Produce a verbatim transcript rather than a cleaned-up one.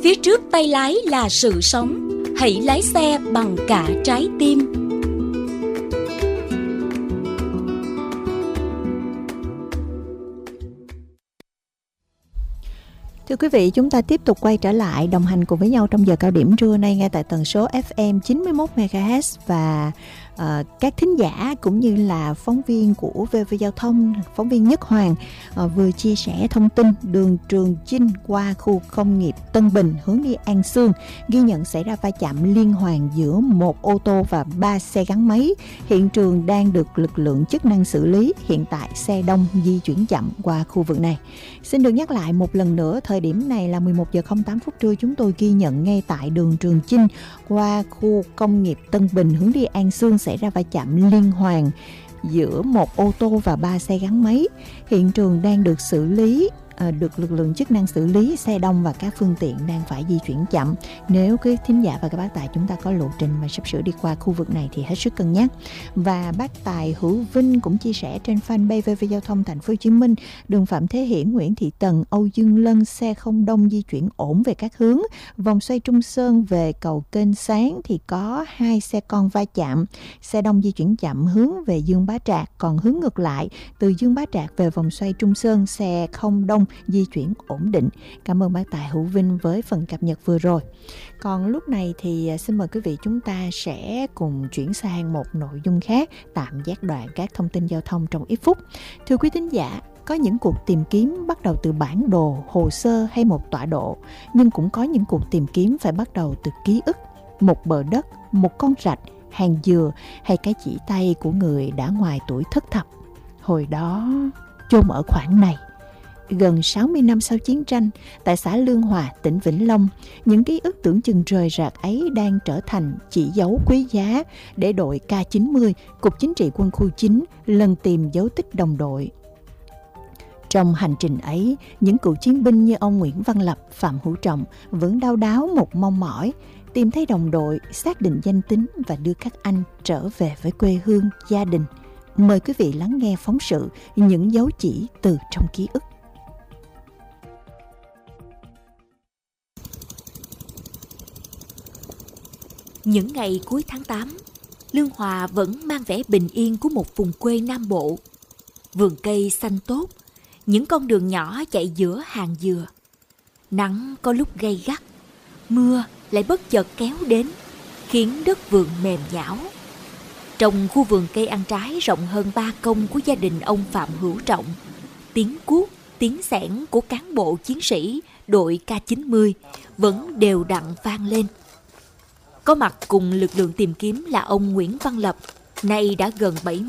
Phía trước tay lái là sự sống. Hãy lái xe bằng cả trái tim. Thưa quý vị, chúng ta tiếp tục quay trở lại đồng hành cùng với nhau trong giờ cao điểm trưa nay ngay tại tần số ép em chín mươi mốt mê ga héc và uh, các thính giả cũng như là phóng viên của vê vê Giao thông, phóng viên Nhất Hoàng uh, vừa chia sẻ thông tin đường Trường Chinh qua khu công nghiệp Tân Bình hướng đi An Xương ghi nhận xảy ra va chạm liên hoàn giữa một ô tô và ba xe gắn máy. Hiện trường đang được lực lượng chức năng xử lý. Hiện tại xe đông di chuyển chậm qua khu vực này. Xin được nhắc lại một lần nữa, thời điểm này là mười một giờ không tám phút trưa, chúng tôi ghi nhận ngay tại đường Trường Chinh qua khu công nghiệp Tân Bình hướng đi An Xương xảy ra va chạm liên hoàn giữa một ô tô và ba xe gắn máy. Hiện trường đang được xử lý, à, được lực lượng chức năng xử lý. Xe đông và các phương tiện đang phải di chuyển chậm. Nếu quý thính giả và các bác tài chúng ta có lộ trình mà sắp sửa đi qua khu vực này thì hết sức cân nhắc. Và bác tài Hữu Vinh cũng chia sẻ trên fanpage vê vê Giao thông Thành phố Hồ Chí Minh, đường Phạm Thế Hiển, Nguyễn Thị Tần, Âu Dương Lân xe không đông di chuyển ổn về các hướng. Vòng xoay Trung Sơn về cầu Kênh Sáng thì có hai xe con va chạm. Xe đông di chuyển chậm hướng về Dương Bá Trạc, còn hướng ngược lại từ Dương Bá Trạc về vòng xoay Trung Sơn xe không đông di chuyển ổn định. Cảm ơn bác tài Hữu Vinh với phần cập nhật vừa rồi. Còn lúc này thì xin mời quý vị chúng ta sẽ cùng chuyển sang một nội dung khác, tạm gián đoạn các thông tin giao thông trong ít phút. Thưa quý thính giả, có những cuộc tìm kiếm bắt đầu từ bản đồ, hồ sơ hay một tọa độ, nhưng cũng có những cuộc tìm kiếm phải bắt đầu từ ký ức, một bờ đất, một con rạch, hàng dừa hay cái chỉ tay của người đã ngoài tuổi thất thập. Hồi đó chôn ở khoảng này. Gần sáu mươi năm sau chiến tranh, tại xã Lương Hòa, tỉnh Vĩnh Long, những ký ức tưởng chừng rời rạc ấy đang trở thành chỉ dấu quý giá để đội K chín mươi, Cục Chính trị Quân khu chín, lần tìm dấu tích đồng đội. Trong hành trình ấy, những cựu chiến binh như ông Nguyễn Văn Lập, Phạm Hữu Trọng vẫn đau đáu một mong mỏi, tìm thấy đồng đội, xác định danh tính và đưa các anh trở về với quê hương, gia đình. Mời quý vị lắng nghe phóng sự Những dấu chỉ từ trong ký ức. Những ngày cuối tháng tám, Lương Hòa vẫn mang vẻ bình yên của một vùng quê Nam Bộ. Vườn cây xanh tốt, những con đường nhỏ chạy giữa hàng dừa. Nắng có lúc gay gắt, mưa lại bất chợt kéo đến, khiến đất vườn mềm nhão. Trong khu vườn cây ăn trái rộng hơn ba công của gia đình ông Phạm Hữu Trọng, tiếng cuốc, tiếng xẻng của cán bộ chiến sĩ đội K chín mươi vẫn đều đặn vang lên. Có mặt cùng lực lượng tìm kiếm là ông Nguyễn Văn Lập, nay đã gần bảy mươi